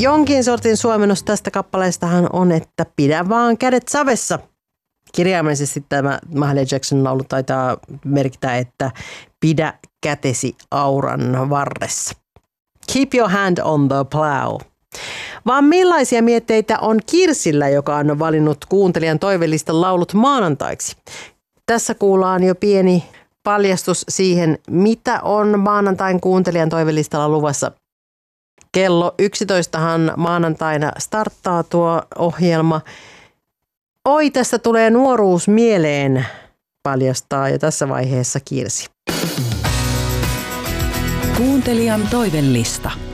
Jonkin sortin suomennos tästä kappaleestahan on, että pidä vaan kädet savessa. Kirjaimellisesti tämä Mahalia Jackson laulu taitaa merkitä, että pidä kätesi auran varressa. Keep your hand on the plow. Vaan millaisia mietteitä on Kirsillä, joka on valinnut kuuntelijan toivelistan laulut maanantaiksi? Tässä kuullaan jo pieni paljastus siihen, mitä on maanantain kuuntelijan toivelistalla luvassa. Kello 11:han maanantaina starttaa tuo ohjelma. Oi, tästä tulee nuoruus mieleen, paljastaa jo tässä vaiheessa Kirsi. Kuuntelijan toivelista.